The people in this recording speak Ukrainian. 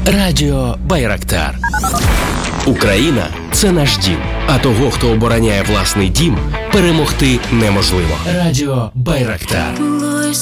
Радіо Байрактар. Україна – це наш дім. А того, хто обороняє власний дім, перемогти неможливо. Радіо Байрактар.